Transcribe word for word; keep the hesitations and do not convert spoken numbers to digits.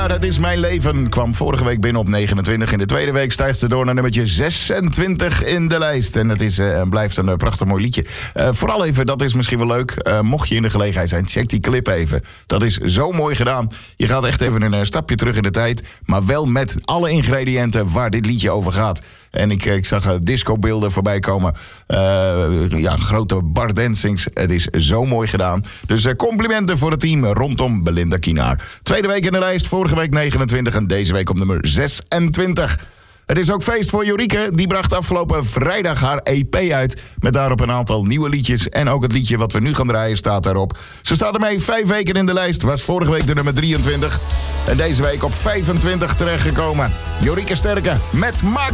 Het is mijn leven kwam vorige week binnen op negenentwintig. In de tweede week stijgt ze door naar nummertje zesentwintig in de lijst. En het is, uh, blijft een uh, prachtig mooi liedje. Uh, vooral even, dat is misschien wel leuk. Uh, mocht je in de gelegenheid zijn, check die clip even. Dat is zo mooi gedaan. Je gaat echt even een uh, stapje terug in de tijd. Maar wel met alle ingrediënten waar dit liedje over gaat. En ik, ik zag uh, discobeelden voorbij komen. Uh, ja, grote bar dancings. Het is zo mooi gedaan. Dus uh, complimenten voor het team rondom Belinda Kienaar. Tweede week in de lijst, vorige week negenentwintig en deze week op nummer zesentwintig. Het is ook feest voor Jorike. Die bracht afgelopen vrijdag haar E P uit. Met daarop een aantal nieuwe liedjes. En ook het liedje wat we nu gaan draaien staat daarop. Ze staat ermee vijf weken in de lijst. Was vorige week de nummer drieëntwintig. En deze week op vijfentwintig terechtgekomen. Jorike Sterke met Maak